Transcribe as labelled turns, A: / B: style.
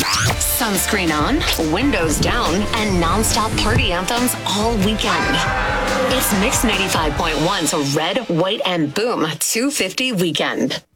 A: Sunscreen on, windows down, and nonstop party anthems all weekend. It's Mix 95.1's Red, White, and Boom 250 Weekend.